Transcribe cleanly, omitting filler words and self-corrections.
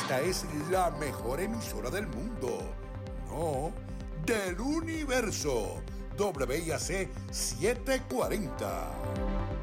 esta es la mejor emisora del mundo. No, del universo. WIAC 740.